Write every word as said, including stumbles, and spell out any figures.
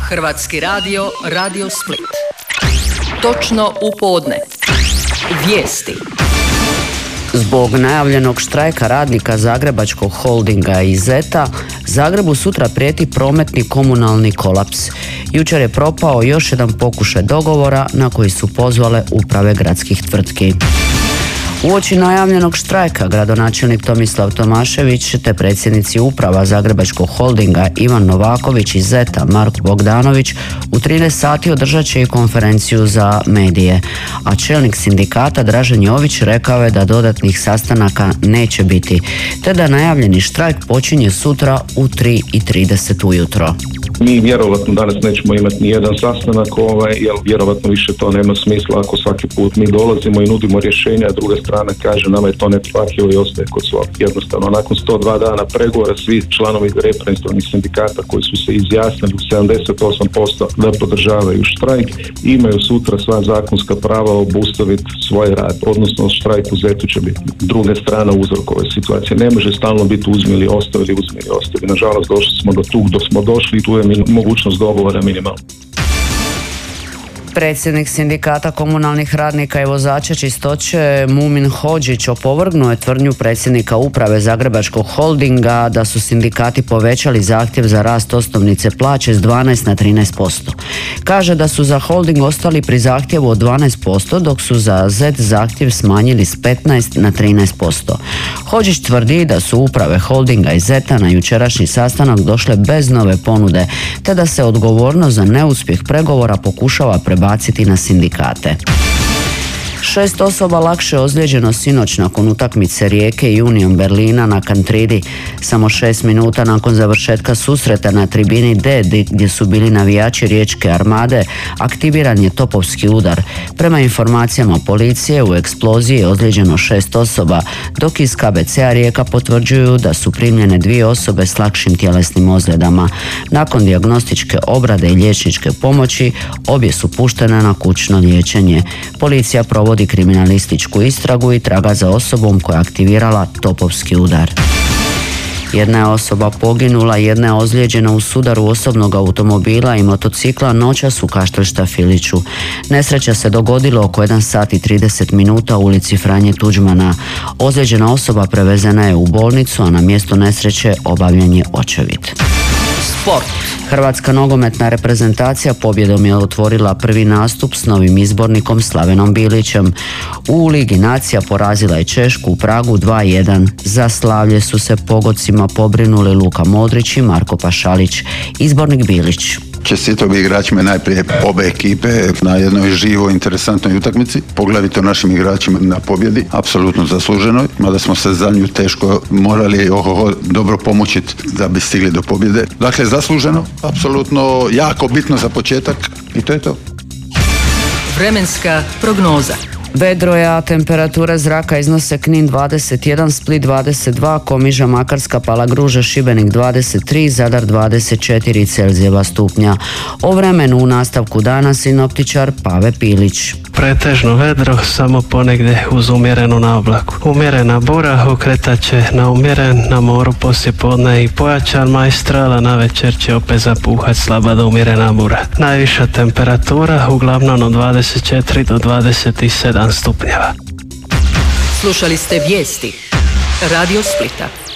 Hrvatski radio, Radio Split. Točno u podne. Vijesti. Zbog najavljenog štrajka radnika Zagrebačkog holdinga i Zeta, Zagrebu sutra prijeti prometni komunalni kolaps. Jučer je propao još jedan pokušaj dogovora na koji su pozvale uprave gradskih tvrtki. Uoči najavljenog štrajka, gradonačelnik Tomislav Tomašević te predsjednici uprava Zagrebačkog holdinga Ivan Novaković i Zeta Marko Bogdanović u trinaest sati održat će i konferenciju za medije, a čelnik sindikata Dražen Jović rekao je da dodatnih sastanaka neće biti, te da najavljeni štrajk počinje sutra u tri i trideset ujutro. Mi vjerovatno danas nećemo imati ni jedan sastanak, ovaj, jer vjerovatno više to nema smisla ako svaki put mi dolazimo i nudimo rješenja, a druga strana kaže nama je to neprihvatljivo i ostaje kod svog. Jednostavno, nakon sto dva dana pregovora svi članovi reprezentativnih sindikata koji su se izjasnili u sedamdeset osam posto da podržavaju štrajk, imaju sutra sva zakonska prava obustaviti svoj rad, odnosno štrajk u Zetu će biti druga strana uzrok ove situacije. Ne može stalno biti uzmili, ostavili, uzmili, ostavili. Nažalost, došli smo do tu, do smo došli i tu je mogućnost dogovora minimalna. Predsjednik sindikata komunalnih radnika i vozača čistoće Mumin Hodžić opovrgnuo je tvrdnju predsjednika uprave Zagrebačkog holdinga da su sindikati povećali zahtjev za rast osnovnice plaće s dvanaest na trinaest posto. Kaže da su za holding ostali pri zahtjevu od dvanaest posto, dok su za Zet zahtjev smanjili s petnaest na trinaest posto. Hodžić tvrdi da su uprave holdinga i Zeta na jučerašnji sastanak došle bez nove ponude, te da se odgovornost za neuspjeh pregovora pokušava prebaciti baciti na sindikate. Šest osoba lakše ozlijeđeno sinoć nakon utakmice Rijeke i Union Berlina na Kantridi. Samo šest minuta nakon završetka susreta na tribini D, gdje su bili navijači Riječke Armade, aktiviran je topovski udar. Prema informacijama policije, u eksploziji je ozlijeđeno šest osoba, dok iz K B C-a Rijeka potvrđuju da su primljene dvije osobe s lakšim tjelesnim ozljedama. Nakon dijagnostičke obrade i liječničke pomoći, obje su puštene na kućno liječenje. Policija provodi kriminalističku istragu i traga za osobom koja je aktivirala topovski udar. Jedna je osoba poginula, jedna je ozlijeđena u sudaru osobnog automobila i motocikla noćas u Kaštel Filiću. Nesreća se dogodila oko jedan sat i trideset minuta u ulici Franje Tuđmana. Ozlijeđena osoba prevezena je u bolnicu, a na mjestu nesreće obavljen je očevid. Sport. Hrvatska nogometna reprezentacija pobjedom je otvorila prvi nastup s novim izbornikom Slavenom Bilićem. U Ligi nacija porazila je Češku u Pragu dva jedan. Za slavlje su se pogodcima pobrinuli Luka Modrić i Marko Pašalić. Izbornik Bilić: čestitao bi igračima najprije obe ekipe na jednoj živoj, interesantnoj utakmici, poglavito našim igračima na pobjedi, apsolutno zasluženoj, mada smo se za nju teško morali ohoho dobro pomučiti da bi stigli do pobjede. Dakle, zasluženo, apsolutno jako bitno za početak i to je to. Vremenska prognoza. Vedro je, a temperatura zraka iznose Knin dvadeset jedan, Split dvadeset dva, Komiža, Makarska, Palagruža, Šibenik dvadeset tri, Zadar dvadeset četiri Celzijeva stupnja. O vremenu u nastavku dana sinoptičar Pave Pilić. Pretežno vedro, samo ponegdje uz umjerenu naoblaku. Umjerena bura okretat će na umjeren, na moru poslijepodne i pojačan majstral, a na večer će opet zapuhat slaba do umjerena bura. Najviša temperatura uglavnom od dvadeset četiri do dvadeset sedam stupnjeva. Slušali ste vijesti Radio Splita.